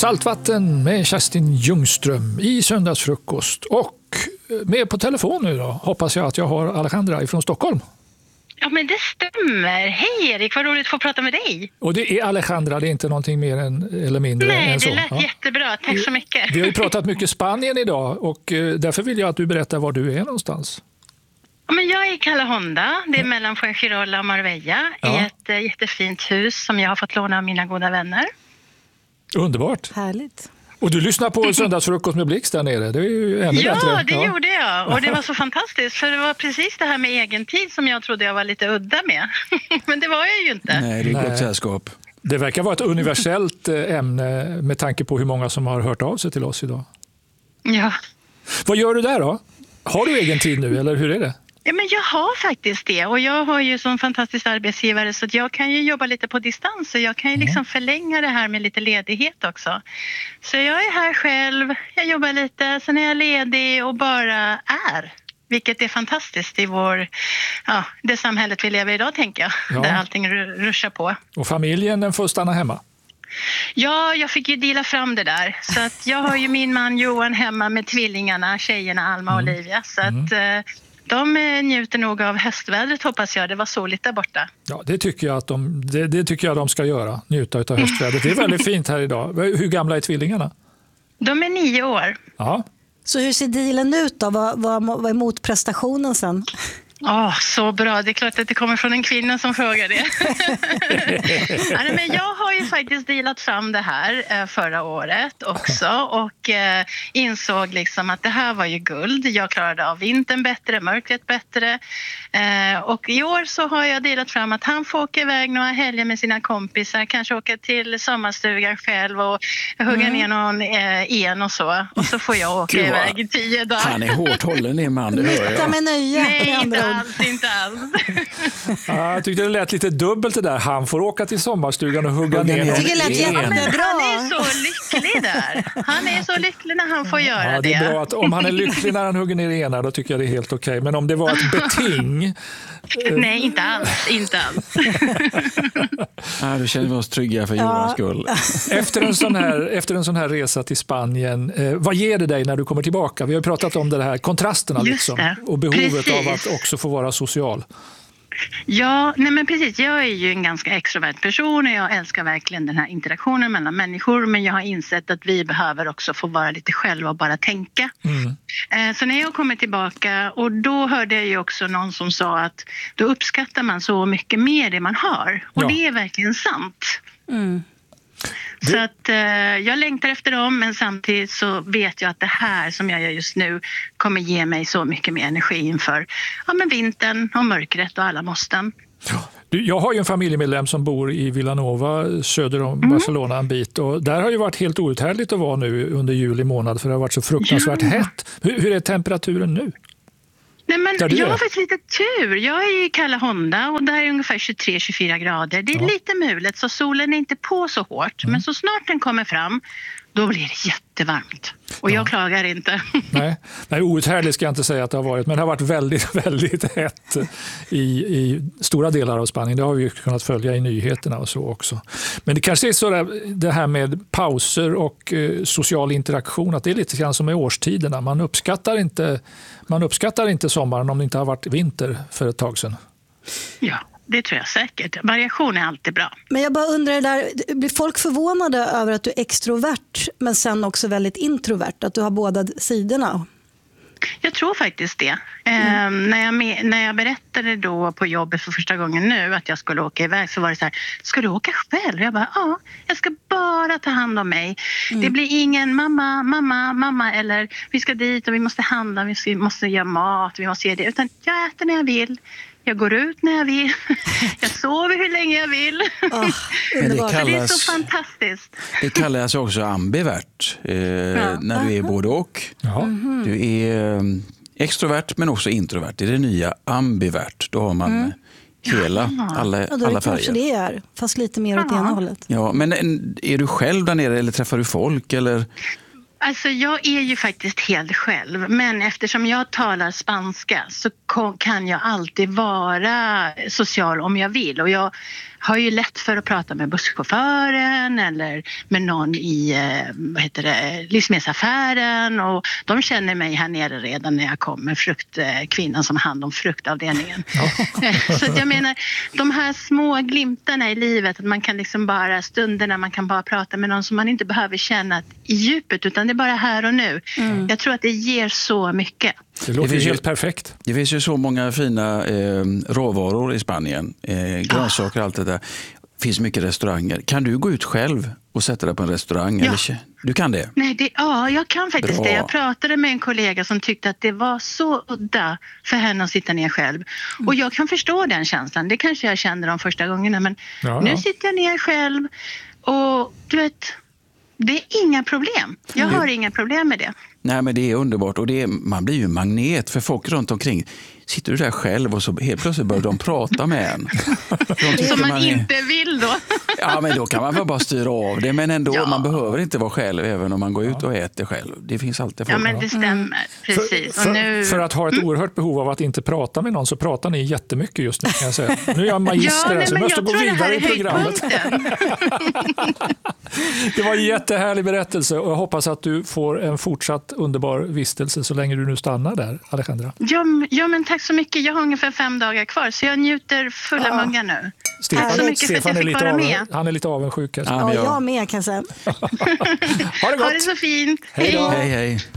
Saltvatten med Kerstin Ljungström i söndagsfrukost. Och med på telefon nu då hoppas jag att jag har Alejandra från Stockholm. Ja, men det stämmer. Hej Erik, vad roligt att få prata med dig. Och det är Alejandra, det är inte någonting mer eller mindre än så. Nej, det lät jättebra. Tack så mycket. Vi har ju pratat mycket Spanien idag och därför vill jag att du berättar var du är någonstans. Ja, men jag är i Calahonda, det är mellan Fuengirola och Marbella, i ett jättefint hus som jag har fått låna av mina goda vänner. Underbart. Härligt. Och du lyssnar på söndagsfrukost med Blixt där nere. Det är ju ännu bättre. Ja, det gjorde jag. Och det var så fantastiskt. För det var precis det här med egen tid som jag trodde jag var lite udda med. Men det var jag ju inte. Nej, det är gott sällskap. Det verkar vara ett universellt ämne med tanke på hur många som har hört av sig till oss idag. Ja. Vad gör du där då? Har du egen tid nu eller hur är det? Ja, men jag har faktiskt det. Och jag har ju som fantastisk arbetsgivare så att jag kan ju jobba lite på distans. Och jag kan ju liksom förlänga det här med lite ledighet också. Så jag är här själv, jag jobbar lite, sen är jag ledig och bara är. Vilket är fantastiskt i det samhället vi lever i idag, tänker jag. Ja. Där allting ruschar på. Och familjen, den får stanna hemma? Ja, jag fick ju dela fram det där. Så att jag har ju min man Johan hemma med tvillingarna, tjejerna Alma och Olivia. Så att de njuter nog av höstvädret, hoppas jag. Det var soligt där borta. Ja, det tycker jag de ska göra. Njuta av höstvädret. Det är väldigt fint här idag. Hur gamla är tvillingarna? De är 9 år. Ja. Så hur ser dealen ut då? Vad är motprestationen sen? Så bra. Det är klart att det kommer från en kvinna som frågar det. Men jag har ju faktiskt dealat fram det här förra året också och insåg liksom att det här var ju guld. Jag klarade av vintern bättre, mörkret bättre. Och i år så har jag dealat fram att han får åka iväg några helger med sina kompisar, kanske åka till sommarstugan själv och hugga ner någon en och så. Och så får jag åka iväg i 10 dagar. Han är hårt hållen i man, det hör jag. Med nöje. Nej, inte alls. Jag tyckte det lät lite dubbelt det där. Han får åka till sommarstugan och hugga ner. Jag tycker det lät jättebra. Han är så lycklig där. Han är så lycklig när han får göra det. Det är bra att om han är lycklig när han hugger ner ena, då tycker jag det är helt okej. Men om det var ett beting... Nej, inte alls. Då känner vi oss trygga för Johans skull. Efter en sån här resa till Spanien, vad ger det dig när du kommer tillbaka? Vi har pratat om det här kontrasterna liksom, och behovet av att också få vara social. Ja, nej men precis. Jag är ju en ganska extrovert person och jag älskar verkligen den här interaktionen mellan människor. Men jag har insett att vi behöver också få vara lite själva och bara tänka. Så när jag kommer tillbaka, och då hörde jag ju också någon som sa att då uppskattar man så mycket mer det man har. Och det är verkligen sant. Så att jag längtar efter dem, men samtidigt så vet jag att det här som jag gör just nu kommer ge mig så mycket mer energi inför vintern och mörkret och alla måsten. Jag har ju en familjemedlem som bor i Villanova söder om Barcelona en bit, och där har ju varit helt outhärdligt att vara nu under juli månad för det har varit så fruktansvärt hett. Hur är temperaturen nu? Nej, men jag har faktiskt lite tur. Jag är i Calahonda och där är ungefär 23-24 grader. Det är lite mulet så solen är inte på så hårt. Men så snart den kommer fram, då blir det jättevarmt. Och jag klagar inte. Nej, outhärdligt ska jag inte säga att det har varit. Men det har varit väldigt, väldigt hett i stora delar av Spanien. Det har vi ju kunnat följa i nyheterna och så också. Men det kanske är så det här med pauser och social interaktion. Att det är lite grann som med årstiderna. Man uppskattar inte sommaren om det inte har varit vinter för ett tag sedan. Ja. Det tror jag säkert. Variation är alltid bra. Men jag bara undrar blir folk förvånade över att du är extrovert men sen också väldigt introvert? Att du har båda sidorna? Jag tror faktiskt det. När jag berättade då på jobbet för första gången nu att jag skulle åka iväg, så var det så här: ska du åka själv? Jag bara, jag ska bara ta hand om mig. Det blir ingen mamma eller vi ska dit och vi måste handla, vi måste göra mat, vi måste göra det. Utan jag äter när jag vill. Jag går ut när jag vill. Jag sover hur länge jag vill. Men det är så fantastiskt. Det kallas också ambivert. När du är både och. Du är extrovert men också introvert. Det är det nya ambivert. Då har man alla färger. Kanske det är, fast lite mer åt ena hållet. Ja, men är du själv där nere eller träffar du folk? Eller? Alltså jag är ju faktiskt helt själv, men eftersom jag talar spanska så kan jag alltid vara social om jag vill. Och jag har ju lätt för att prata med busschauffören eller med någon i livsmedelsaffären. Och de känner mig här nere redan när jag kommer, fruktkvinnan som har hand om fruktavdelningen. Så jag menar, de här små glimtarna i livet, att man kan liksom bara stunderna man kan bara prata med någon som man inte behöver känna i djupet, utan det är bara här och nu. Jag tror att det ger så mycket. Det låter helt perfekt. Det finns ju så många fina råvaror i Spanien. Grönsaker och allt det där. Det finns mycket restauranger. Kan du gå ut själv och sätta dig på en restaurang? Ja. Eller? Du kan det? Nej, jag kan faktiskt Bra. det. Jag pratade med en kollega som tyckte att det var så udda för henne att sitta ner själv. Och jag kan förstå den känslan. Det kanske jag kände de första gångerna. Men nu sitter jag ner själv och du vet, det är inga problem. Jag har inga problem med det. Nej, men det är underbart och man blir ju magnet för folk runt omkring. Sitter du där själv och så helt plötsligt börjar de prata med en. Som man inte vill då. Ja, men då kan man väl bara styra av det. Men ändå, man behöver inte vara själv även om man går ut och äter själv. Det finns alltid folk. Ja, men det stämmer. Precis. För att ha ett oerhört behov av att inte prata med någon så pratar ni jättemycket just nu, kan jag säga. Nu är jag magister här, så jag måste gå vidare i programmet. Det var en jättehärlig berättelse och jag hoppas att du får en fortsatt underbar vistelse så länge du nu stannar där, Alejandra. Ja, men tack så mycket. Jag har ungefär 5 dagar kvar så jag njuter fulla muggar nu. Stefan, Tack så mycket för att jag fick vara med. Han är lite avundsjuk. Ja, jag med kan jag säga. Ha det gott. Ha det så fint. Hej då. Hej, hej.